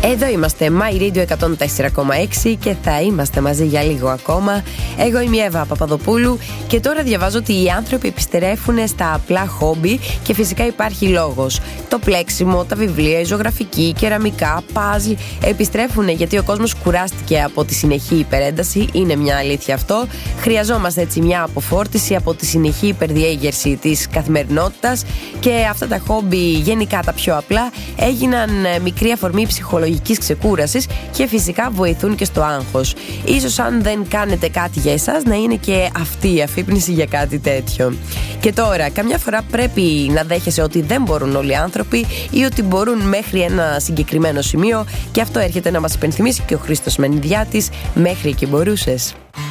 Εδώ είμαστε, My Radio 104,6 και θα είμαστε μαζί για λίγο ακόμα. Εγώ είμαι η Εύα Παπαδοπούλου και τώρα διαβάζω ότι οι άνθρωποι επιστρέφουν στα απλά χόμπι και φυσικά υπάρχει λόγος. Το πλέξιμο, τα βιβλία, η ζωγραφική, η κεραμικά, παζλ επιστρέφουν γιατί ο κόσμος κουράστηκε από τη συνεχή υπερένταση. Είναι μια αλήθεια αυτό. Χρειαζόμαστε έτσι μια αποφόρτιση από τη συνεχή υπερδιέγερση της καθημερινότητας και αυτά τα χόμπι, γενικά τα πιο απλά, έγιναν μικρή αφορμή ψυχολογικής ξεκούρασης και φυσικά βοηθούν και στο άγχος. Ίσως αν δεν κάνετε κάτι για εσάς να είναι και αυτή η αφύπνιση για κάτι τέτοιο. Και τώρα, καμιά φορά πρέπει να δέχεσαι ότι δεν μπορούν όλοι οι άνθρωποι ή ότι μπορούν μέχρι ένα συγκεκριμένο σημείο και αυτό έρχεται να μας υπενθυμίσει και ο Χρήστος Μενιδιάτης, μέχρι εκεί μπορούσες.